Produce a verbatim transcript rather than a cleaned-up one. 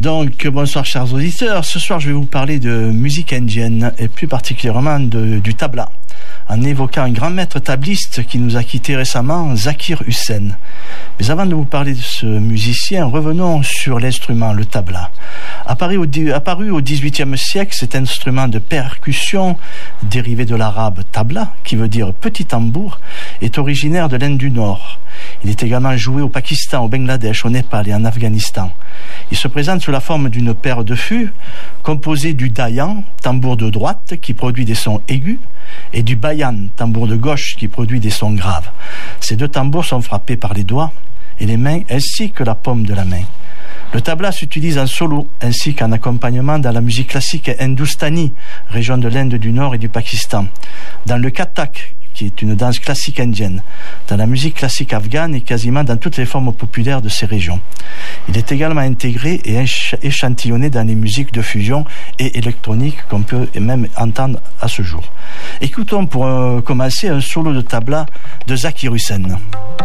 Donc, bonsoir chers auditeurs. Ce soir, je vais vous parler de musique indienne et plus particulièrement de, du tabla, en évoquant un grand maître tabliste qui nous a quittés récemment, Zakir Hussain. Mais avant de vous parler de ce musicien, revenons sur l'instrument, le tabla. Apparu au, apparu au dix-huitième siècle, cet instrument de percussion, dérivé de l'arabe tabla, qui veut dire petit tambour, est originaire de l'Inde du Nord. Il est également joué au Pakistan, au Bangladesh, au Népal et en Afghanistan. Il se présente sous la forme d'une paire de fûts composée du dayan, tambour de droite, qui produit des sons aigus, et du bayan, tambour de gauche, qui produit des sons graves. Ces deux tambours sont frappés par les doigts et les mains, ainsi que la paume de la main. Le tabla s'utilise en solo, ainsi qu'en accompagnement dans la musique classique hindoustanie, région de l'Inde du Nord et du Pakistan, dans le Kathak, qui est une danse classique indienne, dans la musique classique afghane et quasiment dans toutes les formes populaires de ces régions. Il est également intégré et échantillonné dans les musiques de fusion et électronique qu'on peut même entendre à ce jour. Écoutons pour euh, commencer un solo de tabla de Zakir Hussain.